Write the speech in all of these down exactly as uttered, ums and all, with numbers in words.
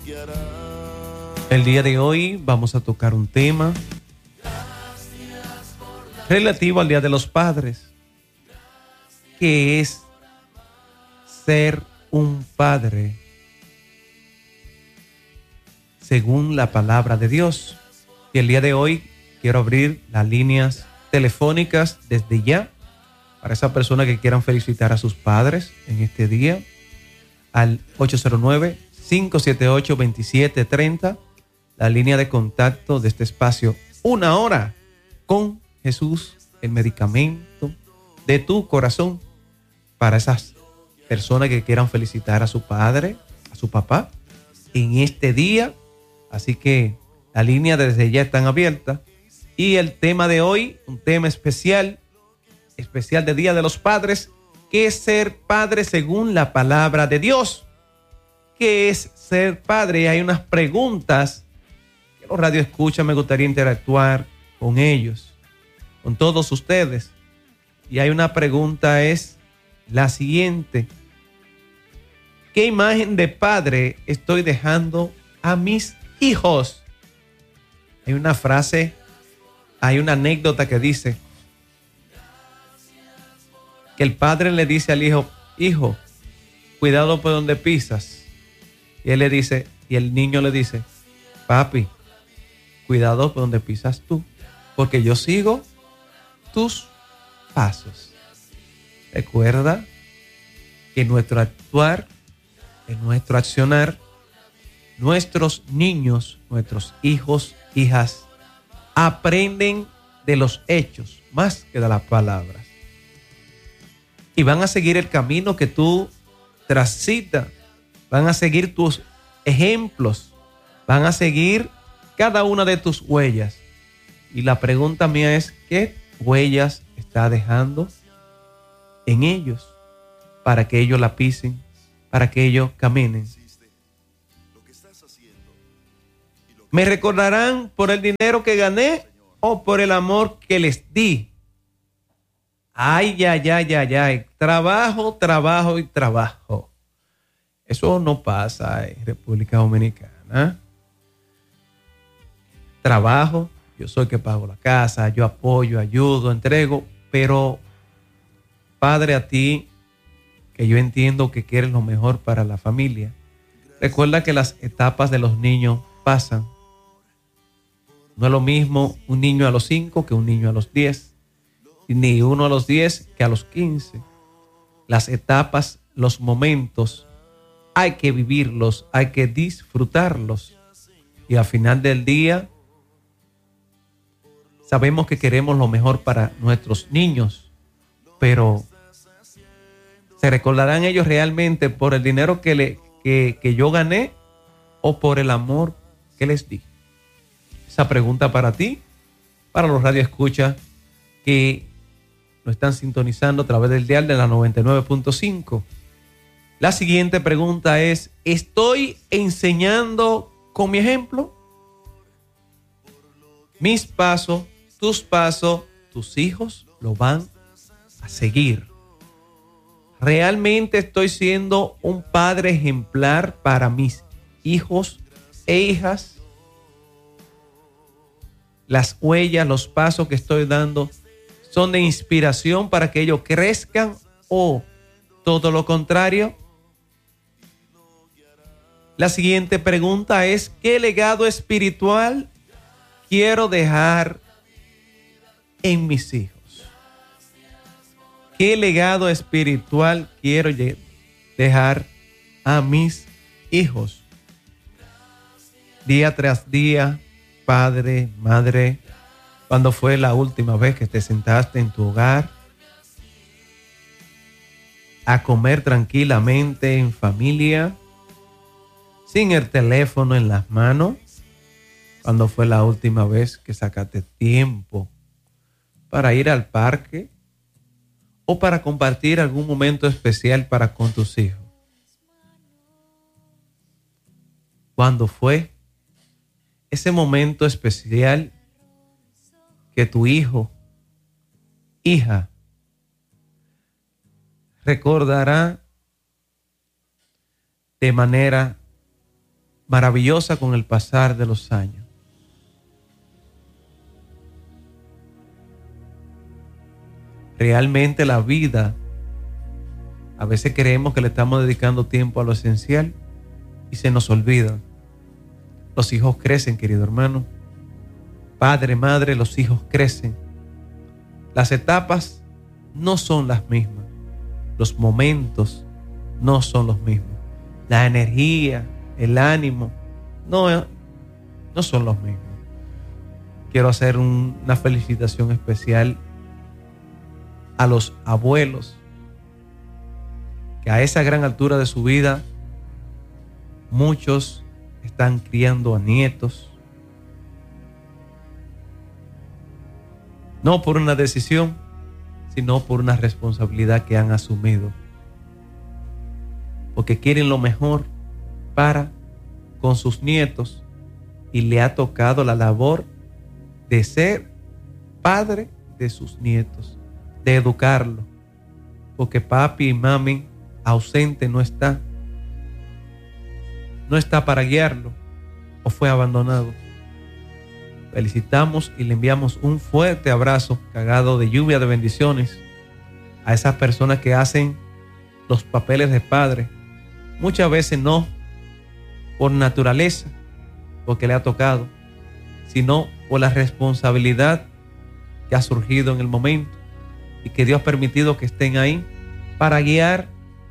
El día de hoy vamos a tocar un tema relativo al Día de los Padres, que es ser un padre según la palabra de Dios. Y el día de hoy quiero abrir las líneas telefónicas desde ya para esas personas que quieran felicitar a sus padres en este día al ocho cero nueve, cinco siete ocho, dos siete tres cero, la línea de contacto de este espacio, una hora con Jesús, el medicamento de tu corazón, para esas personas que quieran felicitar a su padre, a su papá en este día. Así que la línea desde ya están abiertas. Y el tema de hoy, un tema especial, especial de Día de los Padres, que es ser padre según la palabra de Dios. ¿Qué es ser padre? Hay unas preguntas que los radioescuchas me gustaría interactuar con ellos, con todos ustedes. Y hay una pregunta, es la siguiente: ¿qué imagen de padre estoy dejando a mis hijos? Hay una frase, hay una anécdota que dice que el padre le dice al hijo: hijo, cuidado por donde pisas. Y él le dice, y el niño le dice: papi, cuidado por donde pisas tú, porque yo sigo tus pasos. Recuerda que nuestro actuar, en nuestro accionar, nuestros niños, nuestros hijos, hijas, aprenden de los hechos más que de las palabras. Y van a seguir el camino que tú transitas, van a seguir tus ejemplos, van a seguir cada una de tus huellas. Y la pregunta mía es: ¿qué huellas está dejando en ellos para que ellos la pisen, para que ellos caminen? ¿Me recordarán por el dinero que gané o por el amor que les di? Ay, ay, ay, ay, ay. Trabajo, trabajo y trabajo. Eso no pasa en República Dominicana. Trabajo, yo soy el que pago la casa, yo apoyo, ayudo, entrego, pero padre, a ti, que yo entiendo que quieres lo mejor para la familia, recuerda que las etapas de los niños pasan. No es lo mismo un niño a los cinco que un niño a los diez, ni uno a los diez que a los quince. Las etapas, los momentos, hay que vivirlos, hay que disfrutarlos. Y al final del día, sabemos que queremos lo mejor para nuestros niños, pero ¿se recordarán ellos realmente por el dinero que, le, que, que yo gané o por el amor que les di? Esa pregunta para ti, para los radioescuchas que nos están sintonizando a través del dial de la noventa y nueve punto cinco. La siguiente pregunta es: ¿estoy enseñando con mi ejemplo? Mis pasos, tus pasos, tus hijos lo van a seguir. ¿Realmente estoy siendo un padre ejemplar para mis hijos e hijas? Las huellas, los pasos que estoy dando son de inspiración para que ellos crezcan, o todo lo contrario. La siguiente pregunta es: ¿qué legado espiritual quiero dejar en mis hijos? ¿Qué legado espiritual quiero dejar a mis hijos? Día tras día, padre, madre, ¿cuándo fue la última vez que te sentaste en tu hogar a comer tranquilamente en familia, sin el teléfono en las manos? ¿Cuándo fue la última vez que sacaste tiempo para ir al parque o para compartir algún momento especial para con tus hijos? ¿Cuándo fue ese momento especial que tu hijo, hija, recordará de manera maravillosa con el pasar de los años. Realmente la vida, a veces creemos que le estamos dedicando tiempo a lo esencial y se nos olvida. Los hijos crecen, querido hermano. Padre, madre, los hijos crecen. Las etapas no son las mismas. Los momentos no son los mismos. La energía, el ánimo, no, no son los mismos. Quiero hacer un, una felicitación especial a los abuelos que a esa gran altura de su vida muchos están criando a nietos, no por una decisión, sino por una responsabilidad que han asumido, porque quieren lo mejor para con sus nietos y le ha tocado la labor de ser padre de sus nietos, de educarlo, porque papi y mami ausente no está, no está para guiarlo o fue abandonado. Felicitamos y le enviamos un fuerte abrazo cargado de lluvia de bendiciones a esas personas que hacen los papeles de padre, muchas veces no por naturaleza, porque le ha tocado, sino por la responsabilidad que ha surgido en el momento y que Dios ha permitido que estén ahí para guiar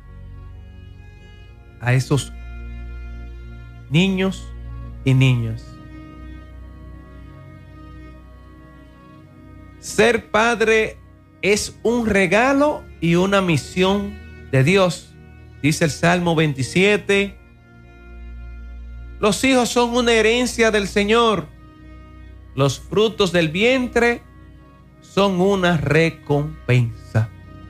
a esos niños y niñas. Ser padre es un regalo y una misión de Dios. Dice el Salmo veintisiete: los hijos son una herencia del Señor. Los frutos del vientre son una recompensa.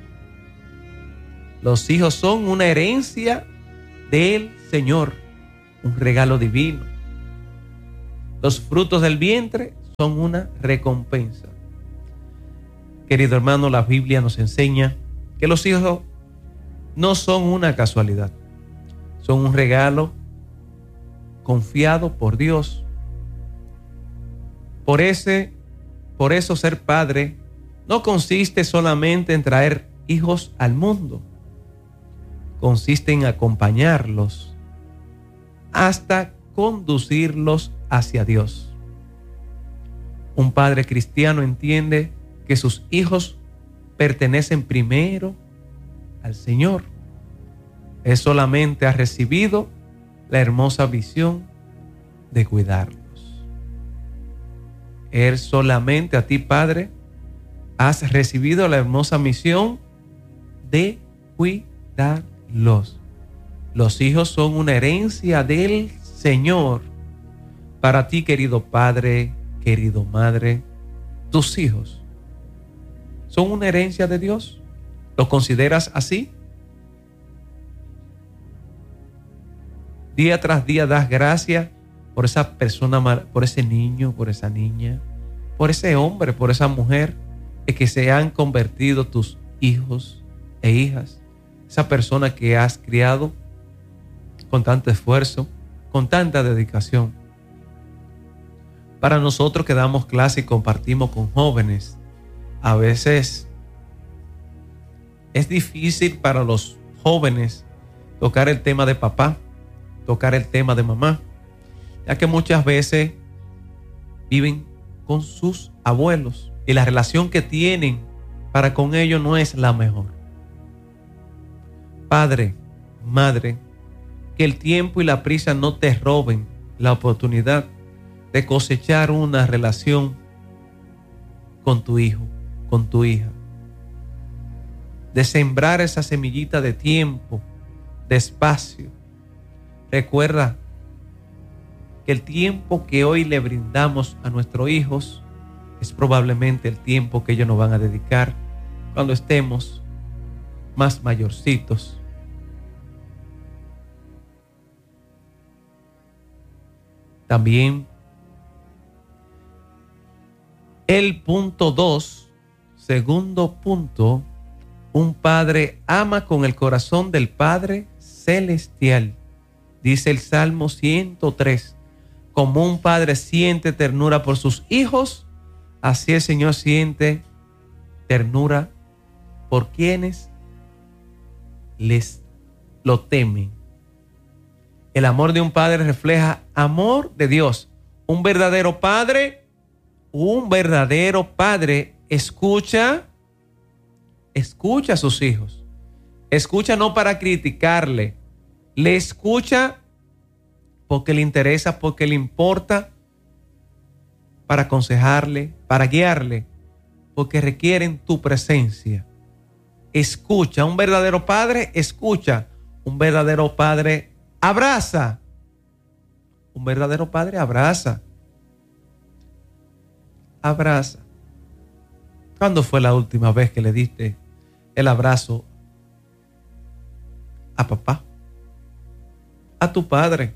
Los hijos son una herencia del Señor, un regalo divino. Los frutos del vientre son una recompensa. Querido hermano, la Biblia nos enseña que los hijos no son una casualidad, son un regalo confiado por Dios. Por ese, por eso ser padre no consiste solamente en traer hijos al mundo, consiste en acompañarlos hasta conducirlos hacia Dios. Un padre cristiano entiende que sus hijos pertenecen primero al Señor. Él solamente ha recibido la hermosa visión de cuidarlos. Él solamente, a ti, padre, has recibido la hermosa misión de cuidarlos. Los hijos son una herencia del Señor. Para ti, querido padre, querido madre, tus hijos son una herencia de Dios. ¿Lo consideras así? Día tras día das gracias por esa persona, por ese niño, por esa niña, por ese hombre, por esa mujer, en que se han convertido tus hijos e hijas. Esa persona que has criado con tanto esfuerzo, con tanta dedicación. Para nosotros que damos clase y compartimos con jóvenes, a veces es difícil para los jóvenes tocar el tema de papá, tocar el tema de mamá, ya que muchas veces viven con sus abuelos y la relación que tienen para con ellos no es la mejor. Padre, madre, que el tiempo y la prisa no te roben la oportunidad de cosechar una relación con tu hijo, con tu hija, de sembrar esa semillita de tiempo, de espacio. Recuerda que el tiempo que hoy le brindamos a nuestros hijos es probablemente el tiempo que ellos nos van a dedicar cuando estemos más mayorcitos. También el punto dos, segundo punto, un padre ama con el corazón del Padre Celestial. Dice el Salmo ciento tres, como un padre siente ternura por sus hijos, así el Señor siente ternura por quienes les lo temen. El amor de un padre refleja amor de Dios. Un verdadero padre, un verdadero padre escucha, escucha a sus hijos. Escucha no para criticarle, le escucha porque le interesa, porque le importa, para aconsejarle, para guiarle, porque requieren tu presencia. Escucha, un verdadero padre escucha, un verdadero padre abraza, un verdadero padre abraza, abraza. ¿Cuándo fue la última vez que le diste el abrazo a papá, a tu padre,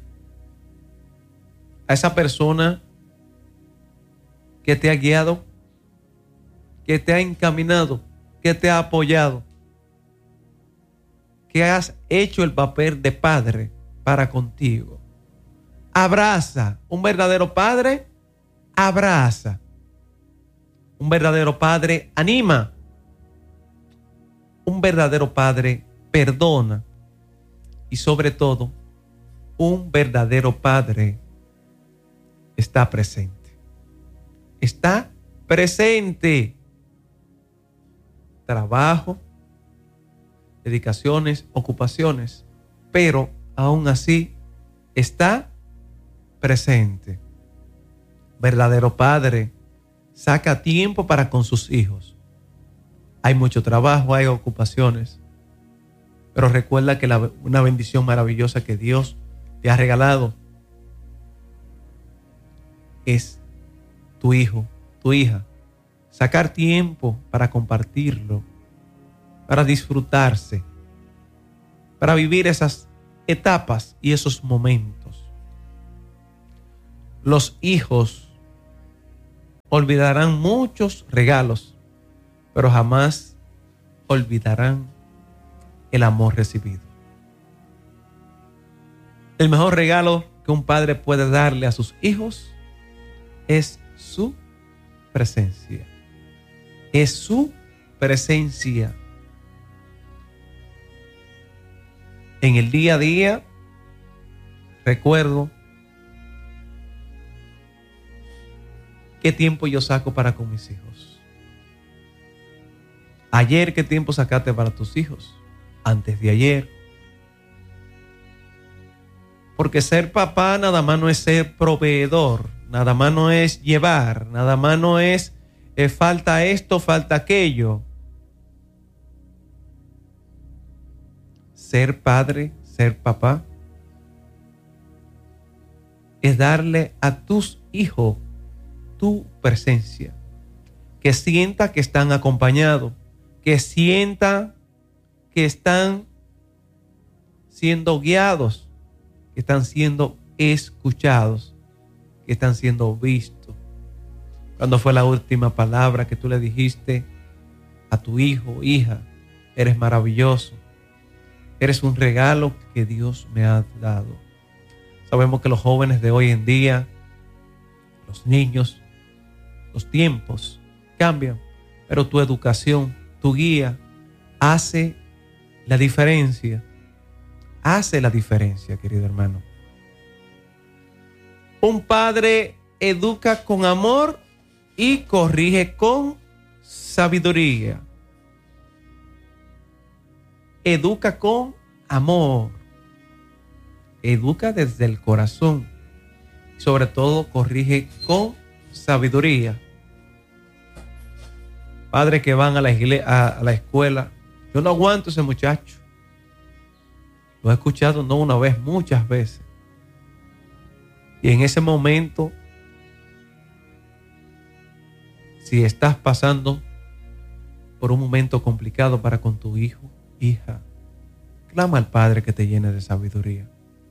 a esa persona que te ha guiado, que te ha encaminado, que te ha apoyado, que has hecho el papel de padre para contigo? Abraza. Un verdadero padre abraza. Un verdadero padre anima. Un verdadero padre perdona. Y sobre todo, un verdadero padre está presente. Está presente. Trabajo, dedicaciones, ocupaciones, pero aún así está presente. Verdadero padre saca tiempo para con sus hijos. Hay mucho trabajo, hay ocupaciones, pero recuerda que la, una bendición maravillosa que Dios te ha regalado es tu hijo, tu hija. Sacar tiempo para compartirlo, para disfrutarse, para vivir esas etapas y esos momentos. Los hijos olvidarán muchos regalos, pero jamás olvidarán el amor recibido. El mejor regalo que un padre puede darle a sus hijos es su presencia. Es su presencia. En el día a día, recuerdo qué tiempo yo saco para con mis hijos. Ayer, ¿qué tiempo sacaste para tus hijos? Antes de ayer. Porque ser papá nada más no es ser proveedor, nada más no es llevar, nada más no es eh, falta esto, falta aquello. Ser padre, ser papá, es darle a tus hijos tu presencia. Que sienta que están acompañados, que sienta que están siendo guiados, que están siendo escuchados, que están siendo vistos. ¿Cuándo fue la última palabra que tú le dijiste a tu hijo, hija? Eres maravilloso. Eres un regalo que Dios me ha dado. Sabemos que los jóvenes de hoy en día, los niños, los tiempos cambian, pero tu educación, tu guía, hace la diferencia. Hace la diferencia, querido hermano. Un padre educa con amor y corrige con sabiduría. Educa con amor. Educa desde el corazón. Sobre todo, corrige con sabiduría. Padres que van a la iglesia, a la escuela. Yo no aguanto ese muchacho. Lo he escuchado no una vez, muchas veces. Y en ese momento, si estás pasando por un momento complicado para con tu hijo, hija, clama al Padre que te llene de sabiduría.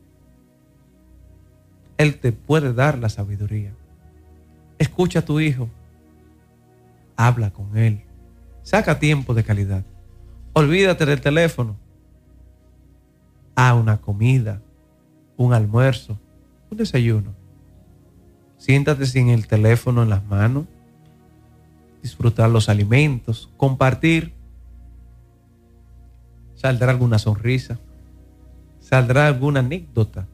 Él te puede dar la sabiduría. Escucha a tu hijo. Habla con él. Saca tiempo de calidad. Olvídate del teléfono. Haz una comida. un almuerzo, un desayuno. Siéntate sin el teléfono en las manos, disfrutar los alimentos, compartir. Saldrá alguna sonrisa, saldrá alguna anécdota,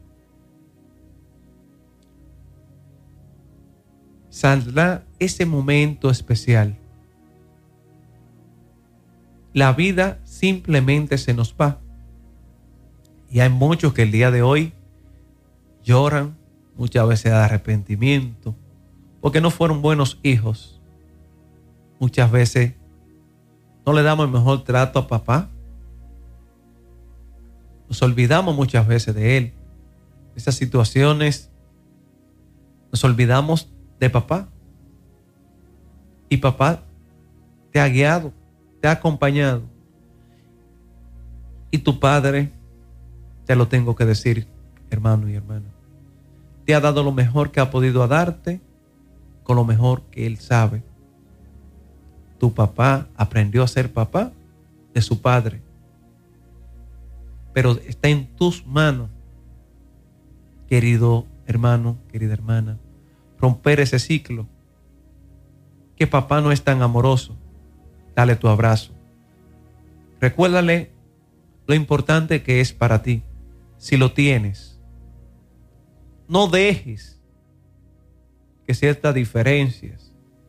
saldrá ese momento especial. La vida simplemente se nos va. Y hay muchos que el día de hoy lloran, muchas veces de arrepentimiento, porque no fueron buenos hijos. Muchas veces no le damos el mejor trato a papá. Nos olvidamos muchas veces de él. Esas situaciones, nos olvidamos de papá. Y papá te ha guiado, te ha acompañado. Y tu padre, te lo tengo que decir, hermano y hermana, te ha dado lo mejor que ha podido darte con lo mejor que él sabe. Tu papá aprendió a ser papá de su padre. Pero está en tus manos, querido hermano, querida hermana, romper ese ciclo. Que papá no es tan amoroso. Dale tu abrazo. Recuérdale lo importante que es para ti. Si lo tienes, no dejes que ciertas diferencias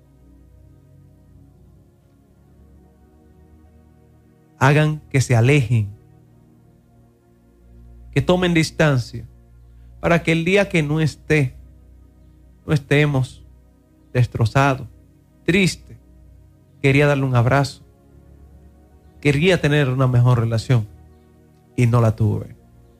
hagan que se alejen, que tomen distancia, para que el día que no esté, no estemos destrozados, tristes. Quería darle un abrazo, quería tener una mejor relación y no la tuve.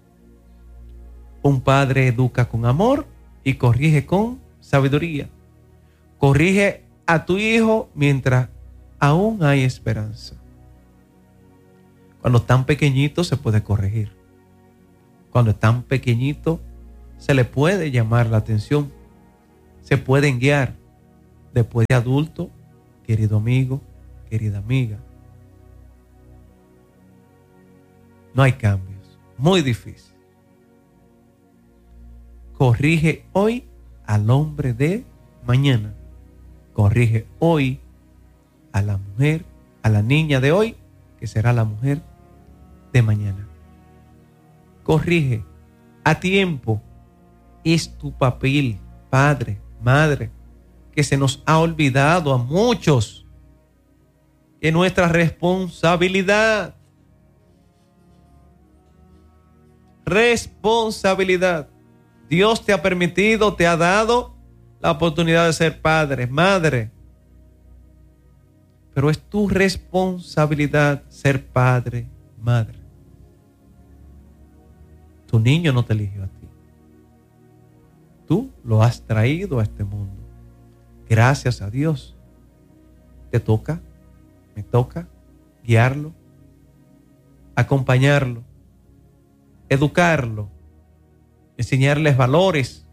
Un padre educa con amor y corrige con sabiduría. Corrige a tu hijo mientras aún hay esperanza. Cuando están pequeñitos se puede corregir. Cuando están pequeñitos se le puede llamar la atención. Se pueden guiar. Después de adulto, querido amigo, querida amiga, no hay cambios. Muy difícil. Corrige hoy al hombre de mañana. Corrige hoy a la mujer, a la niña de hoy, que será la mujer de mañana. Corrige a tiempo. Es tu papel, padre, madre, que se nos ha olvidado a muchos. Es nuestra responsabilidad. Responsabilidad. Dios te ha permitido, te ha dado la oportunidad de ser padre, madre. Pero es tu responsabilidad ser padre, madre. Tu niño no te eligió a ti. Tú lo has traído a este mundo. Gracias a Dios. Te toca, me toca guiarlo, acompañarlo, educarlo, enseñarles valores,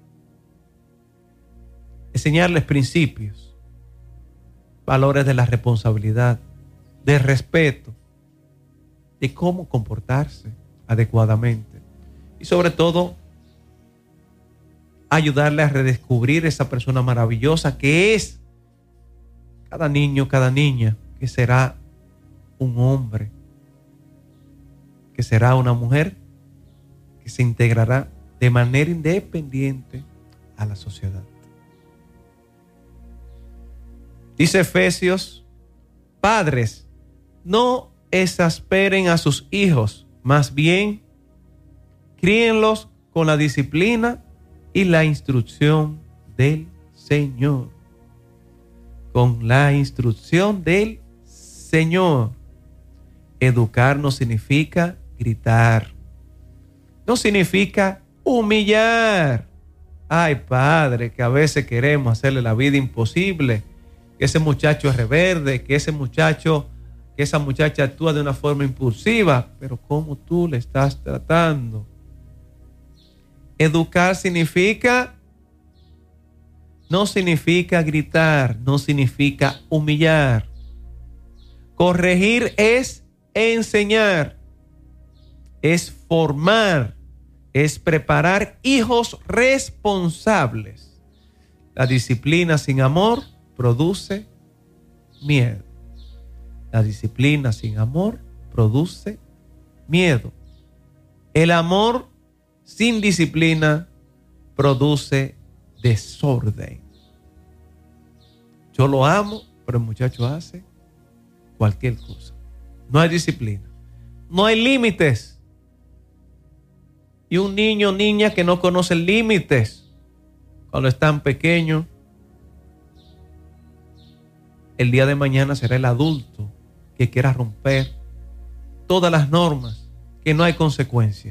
enseñarles principios, valores de la responsabilidad, de respeto, de cómo comportarse adecuadamente y sobre todo ayudarle a redescubrir esa persona maravillosa que es cada niño, cada niña, que será un hombre, que será una mujer, que se integrará de manera independiente a la sociedad. Dice Efesios, padres, no exasperen a sus hijos, más bien críenlos con la disciplina y la instrucción del Señor. Con la instrucción del Señor. Educar no significa gritar. No significa humillar. Ay, padre, que a veces queremos hacerle la vida imposible. Que ese muchacho es reverde, que ese muchacho, que esa muchacha actúa de una forma impulsiva. Pero ¿cómo tú le estás tratando? Educar significa, no significa gritar, no significa humillar. Corregir es enseñar, es formar, es preparar hijos responsables. La disciplina sin amor produce miedo. La disciplina sin amor produce miedo. El amor sin disciplina produce desorden. Yo lo amo, pero el muchacho hace cualquier cosa. No hay disciplina. No hay límites. Y un niño o niña que no conoce límites cuando están pequeños, el día de mañana será el adulto que quiera romper todas las normas, que no hay consecuencia.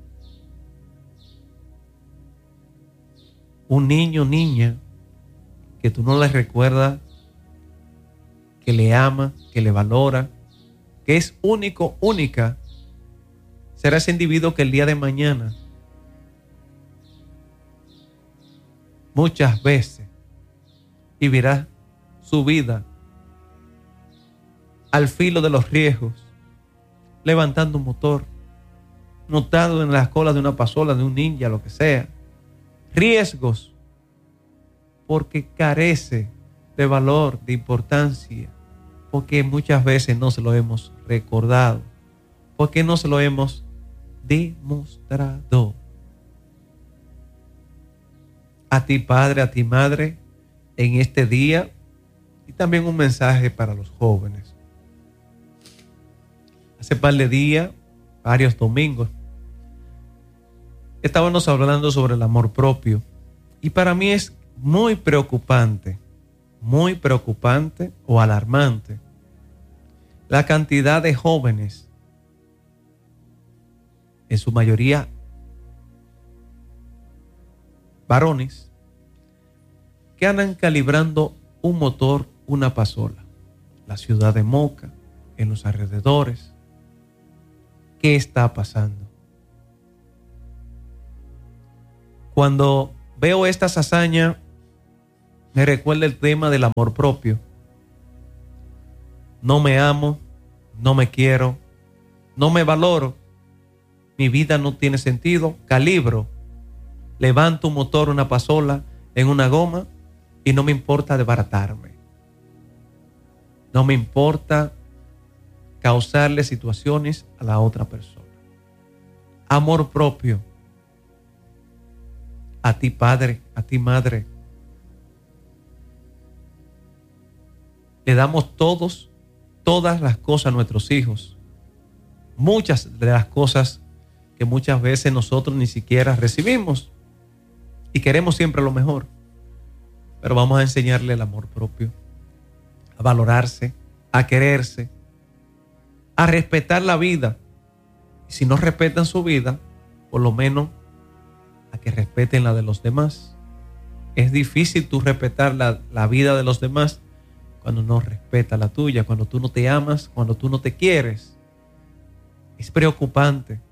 Un niño o niña que tú no le recuerdas que le ama, que le valora, que es único, única, será ese individuo que el día de mañana muchas veces vivirá su vida al filo de los riesgos, levantando un motor, montado en las colas de una pasola, de un ninja, lo que sea. Riesgos, porque carece de valor, de importancia, porque muchas veces no se lo hemos recordado, porque no se lo hemos demostrado. A ti, padre, a ti, madre, en este día, y también un mensaje para los jóvenes. Hace par de días, varios domingos, estábamos hablando sobre el amor propio, y para mí es muy preocupante, muy preocupante o alarmante la cantidad de jóvenes, en su mayoría varones, que andan calibrando un motor, una pasola, la ciudad de Moca, en los alrededores. ¿Qué está pasando? Cuando veo estas hazañas, me recuerda el tema del amor propio. No me amo, no me quiero, no me valoro, mi vida no tiene sentido, calibro, levanto un motor, una pasola en una goma y no me importa desbaratarme. No me importa causarle situaciones a la otra persona. Amor propio. A ti, padre, a ti, madre. Le damos todos, todas las cosas a nuestros hijos. Muchas de las cosas que muchas veces nosotros ni siquiera recibimos. Y queremos siempre lo mejor. Pero vamos a enseñarle el amor propio. A valorarse, a quererse, a respetar la vida. Y si no respetan su vida, por lo menos a que respeten la de los demás. Es difícil tú respetar la, la vida de los demás cuando no respetas la tuya, cuando tú no te amas, cuando tú no te quieres. Es preocupante.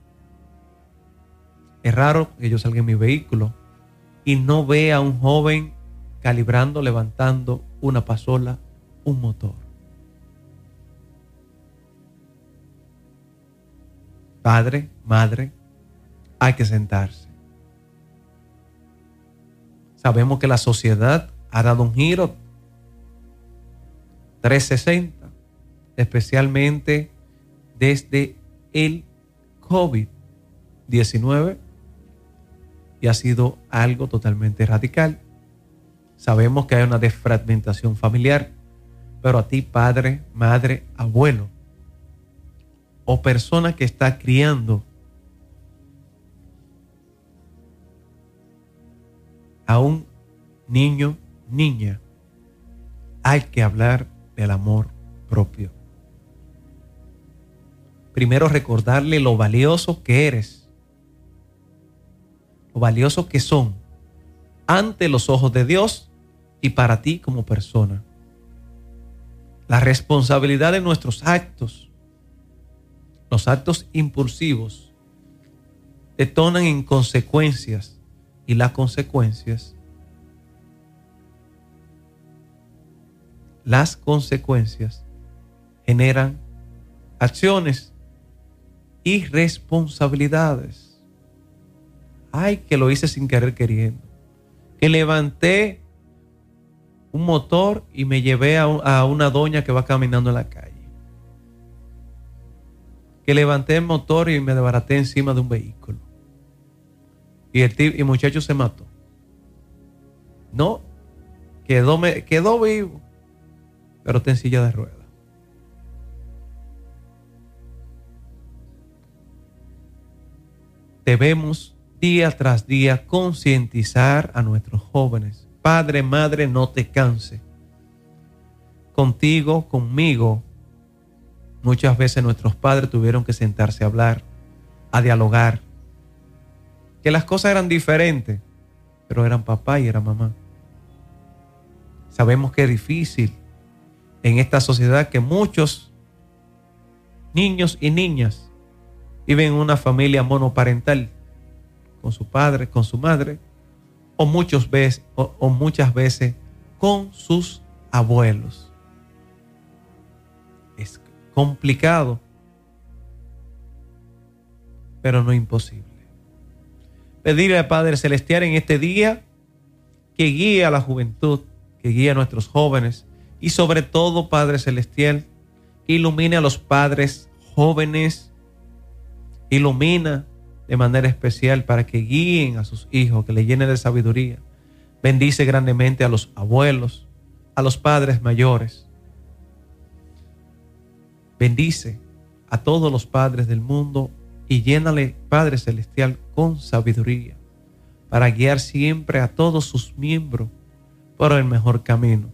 Es raro que yo salga en mi vehículo y no vea a un joven calibrando, levantando una pasola, un motor. Padre, madre, hay que sentarse. Sabemos que la sociedad ha dado un giro trescientos sesenta, especialmente desde el COVID diecinueve, y ha sido algo totalmente radical. Sabemos que hay una desfragmentación familiar, pero a ti, padre, madre, abuelo, o persona que está criando a un niño, niña, hay que hablar del amor propio. Primero, recordarle lo valioso que eres, lo valioso que son ante los ojos de Dios y para ti como persona. La responsabilidad de nuestros actos, los actos impulsivos, detonan en consecuencias, y las consecuencias, las consecuencias generan acciones y responsabilidades. Ay, que lo hice sin querer queriendo. Que levanté un motor y me llevé a, un, a una doña que va caminando en la calle. Que levanté el motor y me desbaraté encima de un vehículo. Y el, y el muchacho se mató. No, quedó, me, quedó vivo, pero está en silla de ruedas. Debemos día tras día concientizar a nuestros jóvenes. Padre, madre, no te canses. Contigo, conmigo, muchas veces nuestros padres tuvieron que sentarse a hablar, a dialogar. Que las cosas eran diferentes, pero eran papá y era mamá. Sabemos que es difícil en esta sociedad que muchos niños y niñas viven en una familia monoparental, con su padre, con su madre, o, muchos veces, o, o muchas veces con sus abuelos. Es complicado, pero no imposible. Pedirle al Padre Celestial en este día que guíe a la juventud, que guíe a nuestros jóvenes y sobre todo, Padre Celestial, que ilumine a los padres jóvenes, ilumina de manera especial para que guíen a sus hijos, que le llenen de sabiduría. Bendice grandemente a los abuelos, a los padres mayores. Bendice a todos los padres del mundo y llénale, Padre Celestial, con sabiduría para guiar siempre a todos sus miembros por el mejor camino.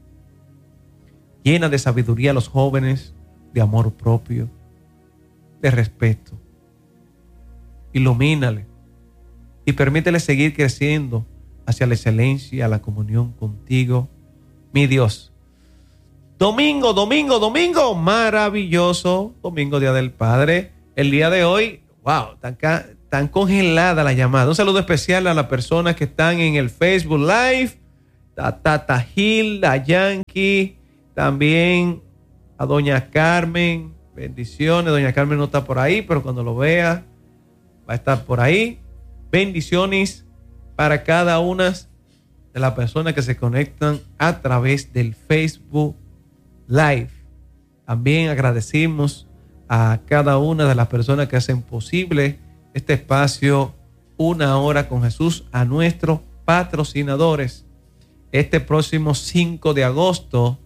Llena de sabiduría a los jóvenes, de amor propio, de respeto. Ilumínale y permítele seguir creciendo hacia la excelencia, la comunión contigo, mi Dios. Domingo, domingo, domingo, maravilloso, domingo, Día del Padre. El día de hoy, wow, tan, tan congelada la llamada. Un saludo especial a las personas que están en el Facebook Live, a Tata Gil, a Yankee, también a Doña Carmen. Bendiciones, Doña Carmen no está por ahí, pero cuando lo vea va a estar por ahí. Bendiciones para cada una de las personas que se conectan a través del Facebook Live. También agradecemos a cada una de las personas que hacen posible este espacio Una Hora con Jesús, a nuestros patrocinadores. Este próximo cinco de agosto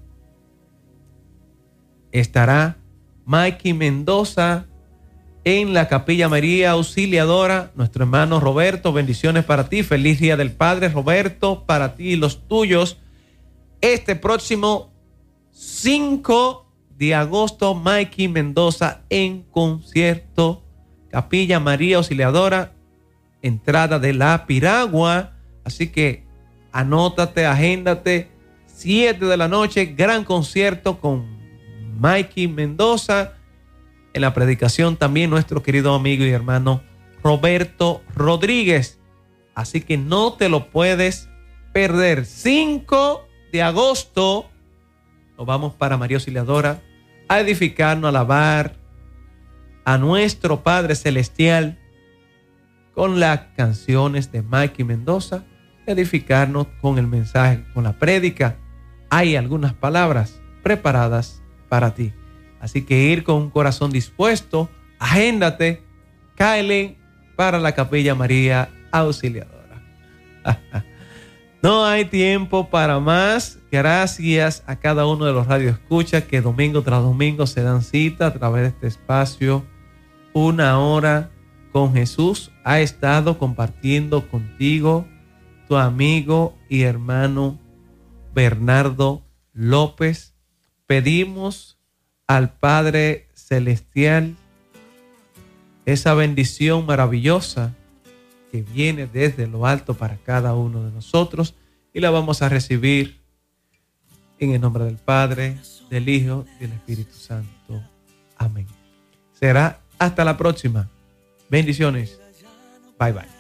estará Mikey Mendoza en la Capilla María Auxiliadora. Nuestro hermano Roberto, bendiciones para ti. Feliz Día del Padre, Roberto, para ti y los tuyos. Este próximo cinco de agosto, Mikey Mendoza en concierto. Capilla María Auxiliadora, entrada de la Piragua. Así que anótate, agéndate. siete de la noche, gran concierto con Mikey Mendoza. En la predicación también nuestro querido amigo y hermano Roberto Rodríguez. Así que no te lo puedes perder. cinco de agosto nos vamos para María Auxiliadora a edificarnos, a alabar a nuestro Padre Celestial con las canciones de Mikey Mendoza, edificarnos con el mensaje, con la prédica. Hay algunas palabras preparadas para ti. Así que ir con un corazón dispuesto, agéndate, cáele para la Capilla María Auxiliadora. No hay tiempo para más. Gracias a cada uno de los radioescuchas que domingo tras domingo se dan cita a través de este espacio. Una Hora con Jesús ha estado compartiendo contigo tu amigo y hermano Bernardo López. Pedimos al Padre Celestial esa bendición maravillosa que viene desde lo alto para cada uno de nosotros y la vamos a recibir en el nombre del Padre, del Hijo y del Espíritu Santo. Amén. Será hasta la próxima. Bendiciones. Bye bye.